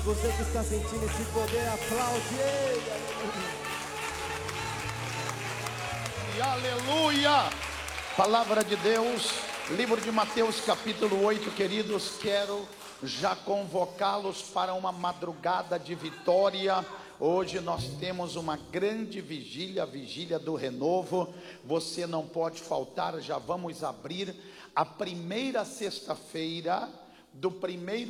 Você que está sentindo esse poder, aplaude Ele. E aleluia! Palavra de Deus, livro de Mateus capítulo 8, queridos, quero já convocá-los para uma madrugada de vitória. Hoje nós temos uma grande vigília, a vigília do renovo. Você não pode faltar, já vamos abrir a primeira sexta-feira do primeiro